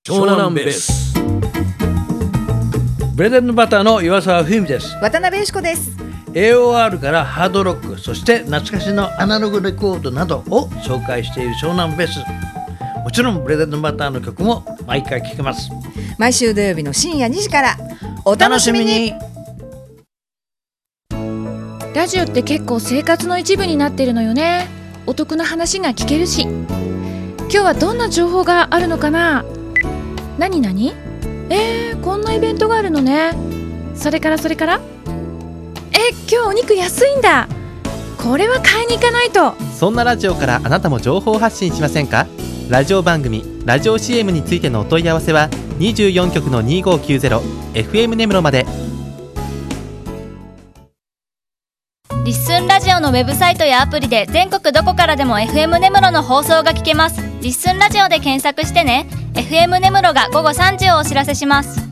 湘南ベース。ブレッドバターの岩沢冬美です。 渡辺由子です。 AOR からハードロック、そして懐かしのアナログレコードなどを紹介している湘南ベース。もちろんブレッドバターの曲も毎回聴けます。 毎週土曜日の深夜2時からお楽しみに。 ラジオって結構生活の一部になってるのよね。お得な話が聞けるし。今日はどんな情報があるのかな。何こんなイベントがあるのね。それから今日お肉安いんだ。これは買いに行かないと。 そんなラジオからあなたも情報発信しませんか。ラジオ番組、ラジオ CM についてのお問い合わせは24局の 2590 FM 根室まで。 リッスンラジオのウェブサイトやアプリで全国どこからでも FM 根室の放送が聞けます。リッスンラジオで検索してね。FM 根室が午後3時をお知らせします。